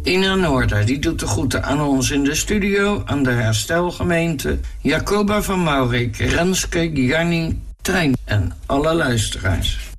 Ina Noorda, die doet de groeten aan ons in de studio, aan de herstelgemeente, Jacoba van Maurik, Renske, Gianni, Trein en alle luisteraars.